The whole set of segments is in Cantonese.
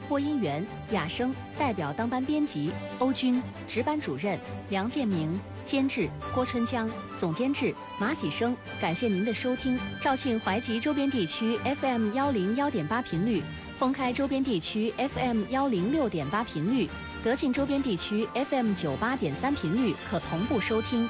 播音员雅生，代表当班编辑欧军，值班主任梁建明，监制郭春江，总监制马喜生。感谢您的收听。肇庆淮吉周边地区 FM 101.8频率，封开周边地区 FM 106.8频率，德庆周边地区 FM 98.3频率可同步收聽。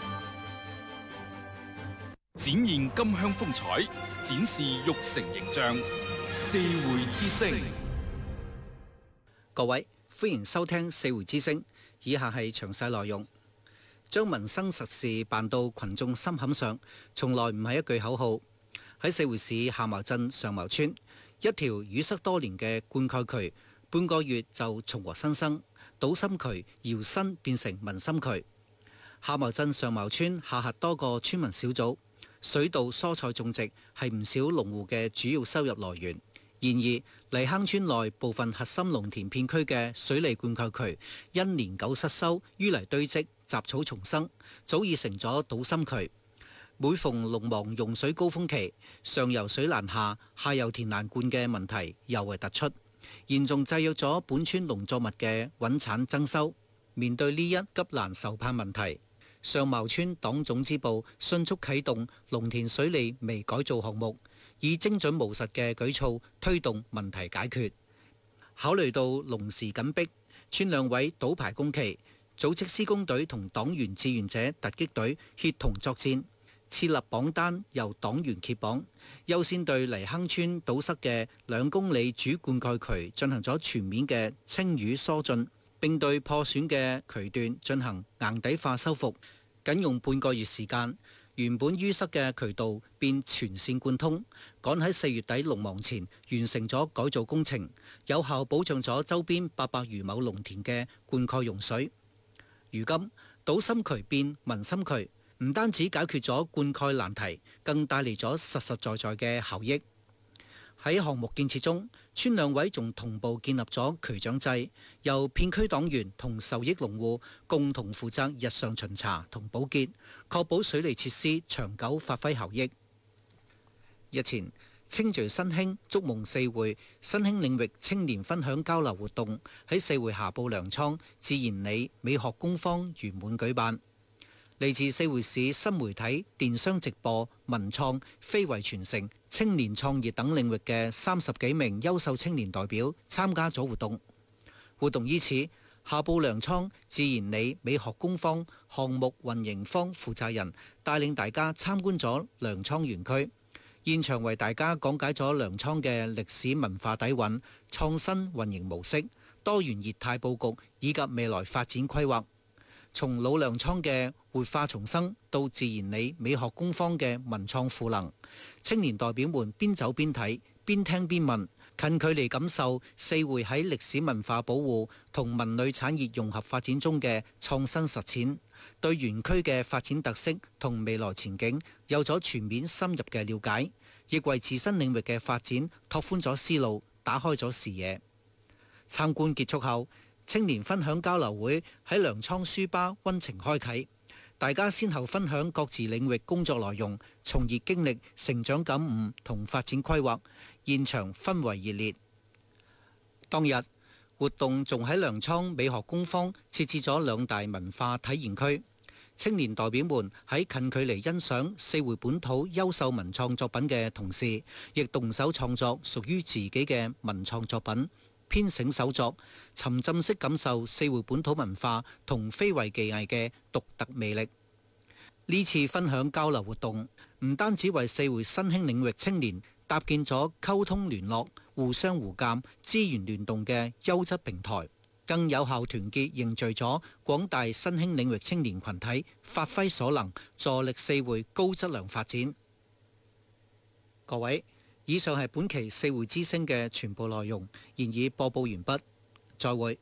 展現金鄉風采，展示玉城形象，四會之聲。 各位，歡迎收聽四會之聲，以下係詳細內容。將民生實事辦到群眾心坎上，從來唔係一句口號。喺四會市下茅鎮上茅村，一條淤塞多年嘅灌溉渠，半個月就重獲新生，堵心渠搖身變成民心渠。下茅鎮上茅村下轄多個村民小組，水稻、蔬菜種植係唔少農戶嘅主要收入來源。然而，泥坑村內部分核心農田片區嘅水利灌溉渠因年久失修、淤泥堆積、雜草叢生，早已成咗堵心渠。每逢農忙用水高峰期，上游水難下，下游田難灌嘅問題尤為突出，嚴重制約咗本村農作物嘅穩產增收。面對呢一急難愁盼問題，上茅村黨總支部迅速啟動農田水利微改造項目，以精準務實嘅舉措推動問題解決。考慮到農時緊迫，村兩委倒排工期，組織施工隊同黨員志願者突擊隊協同作戰，設立榜單由黨員揭榜，優先對泥坑村堵塞嘅2公里主灌溉渠進行咗全面嘅清淤疏浚，並對破損嘅渠段進行硬底化修復，僅用半個月時間，原本淤塞嘅渠道變全線貫通，趕喺4月底農忙前完成咗改造工程，有效保障咗周邊800餘畝農田嘅灌溉用水。如今堵心渠變民心渠，唔單止解決咗灌溉難題，更帶嚟咗實實在在嘅效益。喺項目建設中，村兩委仲同步建立咗渠長制，由片區黨員同受益農戶共同負責日常巡查同保潔，確保水利設施長久發揮效益。日前，清聚新興築夢四會新興領域青年分享交流活動喺四會下埔糧倉自然里美學工坊圓滿舉辦。嚟自四會市新媒體、電商直播、文創、非遺傳承、青年創業等領域嘅30幾名優秀青年代表參加咗活動。活動依次，下埔糧倉自然里美學工坊項目運營方負責人帶領大家參觀咗糧倉園區，現場為大家講解咗糧倉嘅歷史文化底蘊、創新運營模式、多元業態佈局以及未來發展規劃。從老糧倉嘅活化重生到自然里美學工坊嘅文創賦能，青年代表們邊走邊睇，邊聽邊問，近距離感受四會喺歷史文化保護同文旅產業融合發展中嘅創新實踐，對園區嘅發展特色同未來前景有咗全面深入嘅了解，亦為自身領域嘅發展拓寬咗思路，打開咗視野。參觀結束後，青年分享交流會喺糧倉書吧溫情開啟，大家先後分享各自領域工作內容、從業經歷、成長感悟同發展規劃，現場氛圍熱烈。當日活動仲喺糧倉美學工坊設置咗2大文化體驗區，青年代表們喺近距離欣賞四會本土優秀文創作品嘅同時，亦動手創作屬於自己嘅文創作品。編繩手作，沉浸式感受四會本土文化同非遺技藝嘅獨特魅力。呢次分享交流活動唔單止為四會新興領域青年搭建咗溝通聯絡、互相互鑑、資源聯動嘅優質平台，更有效團結凝聚咗廣大新興領域青年群體，發揮所能，助力四會高質量發展。各位，以上係本期四會之聲嘅全部內容，現已播報完畢。再會。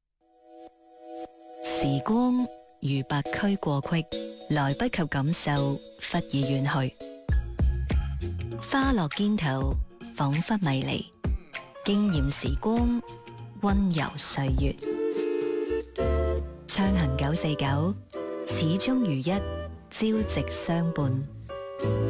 時光如白駒過隙，來不及感受，忽而遠去。花落肩頭，彷彿迷離，經驗時光，溫柔歲月。暢行949，始終如一，朝夕相伴。